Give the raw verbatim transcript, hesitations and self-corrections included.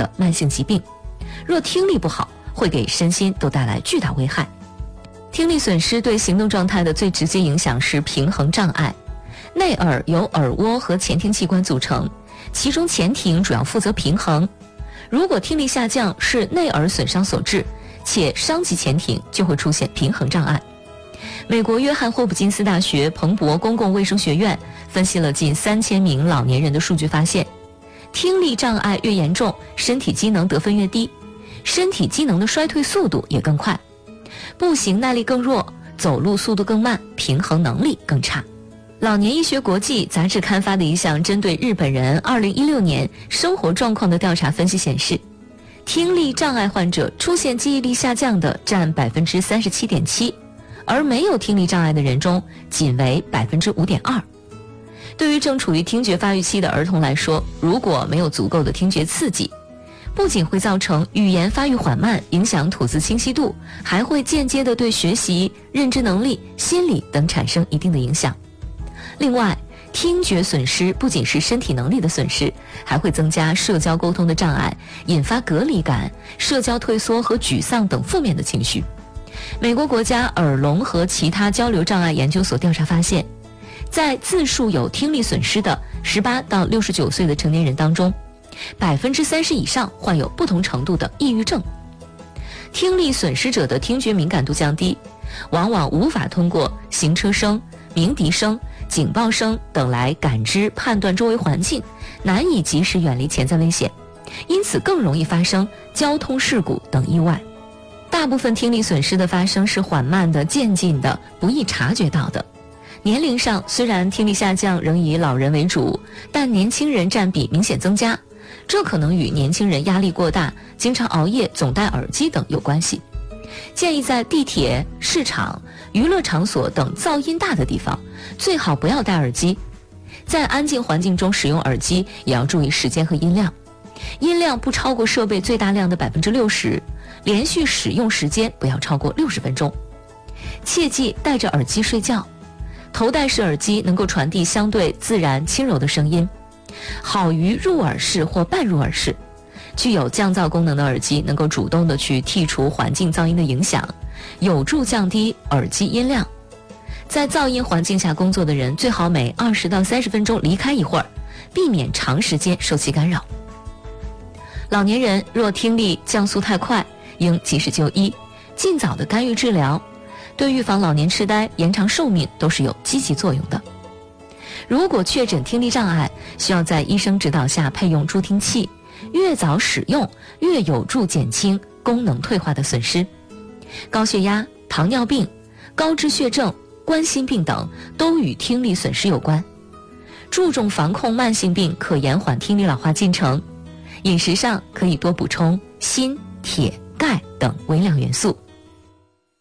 的慢性疾病。若听力不好，会给身心都带来巨大危害。听力损失对行动状态的最直接影响是平衡障碍。内耳由耳蜗和前庭器官组成，其中前庭主要负责平衡。如果听力下降是内耳损伤所致，且伤及前庭，就会出现平衡障碍。美国约翰霍普金斯大学彭博公共卫生学院分析了近三千名老年人的数据，发现听力障碍越严重，身体机能得分越低，身体机能的衰退速度也更快，步行耐力更弱，走路速度更慢，平衡能力更差。老年医学国际杂志刊发的一项针对日本人二零一六年生活状况的调查分析显示，听力障碍患者出现记忆力下降的占 百分之三十七点七， 而没有听力障碍的人中仅为 百分之五点二。 对于正处于听觉发育期的儿童来说，如果没有足够的听觉刺激，不仅会造成语言发育缓慢，影响吐字清晰度，还会间接地对学习、认知能力、心理等产生一定的影响。另外，听觉损失不仅是身体能力的损失，还会增加社交沟通的障碍，引发隔离感、社交退缩和沮丧等负面的情绪。美国国家耳聋和其他交流障碍研究所调查发现，在自述有听力损失的十八到六十九岁的成年人当中， 百分之三十 以上患有不同程度的抑郁症。听力损失者的听觉敏感度降低，往往无法通过行车声、鸣笛声、警报声等来感知判断周围环境，难以及时远离潜在危险，因此更容易发生交通事故等意外。大部分听力损失的发生是缓慢的、渐进的，不易察觉到的。年龄上虽然听力下降仍以老人为主，但年轻人占比明显增加，这可能与年轻人压力过大、经常熬夜、总戴耳机等有关系。建议在地铁、市场、娱乐场所等噪音大的地方，最好不要戴耳机。在安静环境中使用耳机，也要注意时间和音量，音量不超过设备最大量的 百分之六十， 连续使用时间不要超过六十分钟。切忌戴着耳机睡觉，头戴式耳机能够传递相对自然轻柔的声音，好于入耳式或半入耳式。具有降噪功能的耳机能够主动地去剔除环境噪音的影响，有助降低耳机音量。在噪音环境下工作的人，最好每二十到三十分钟离开一会儿，避免长时间受其干扰。老年人若听力降速太快，应及时就医，尽早的干预治疗，对预防老年痴呆、延长寿命都是有积极作用的。如果确诊听力障碍，需要在医生指导下配用助听器，越早使用越有助减轻功能退化的损失。高血压、糖尿病、高脂血症、冠心病等都与听力损失有关。注重防控慢性病，可延缓听力老化进程。饮食上可以多补充锌、铁、钙等微量元素。